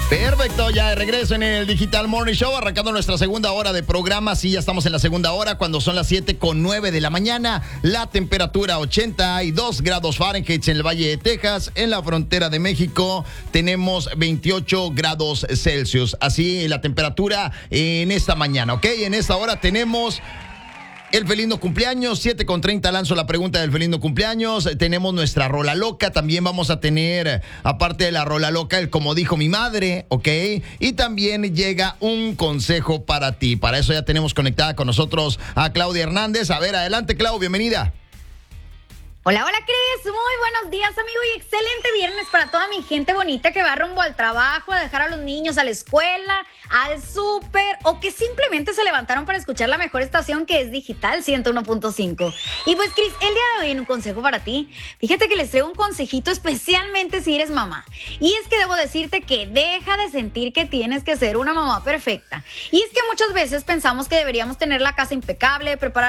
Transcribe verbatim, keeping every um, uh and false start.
Perfecto, ya de regreso en el Digital Morning Show, arrancando nuestra segunda hora de programa. Sí, ya estamos en la segunda hora, cuando son las siete con nueve de la mañana. La temperatura ochenta y dos grados Fahrenheit en el Valle de Texas. En la frontera de México tenemos veintiocho grados Celsius. Así la temperatura en esta mañana, ¿ok? En esta hora tenemos el feliz no cumpleaños, siete con treinta lanzo la pregunta del feliz no cumpleaños. Tenemos nuestra rola loca, también vamos a tener, aparte de la rola loca, el como dijo mi madre, ¿ok? Y también llega un consejo para ti. Para eso ya tenemos conectada con nosotros a Claudia Hernández. A ver, adelante, Clau, bienvenida. Hola, hola, Cris. Muy buenos días, amigo, y excelente viernes para toda mi gente bonita que va rumbo al trabajo, a dejar a los niños a la escuela, al súper, o que simplemente se levantaron para escuchar la mejor estación, que es Digital ciento uno punto cinco. Y pues, Cris, el día de hoy en un consejo para ti, fíjate que les traigo un consejito especialmente si eres mamá. Y es que debo decirte que deja de sentir que tienes que ser una mamá perfecta. Y es que muchas veces pensamos que deberíamos tener la casa impecable, preparar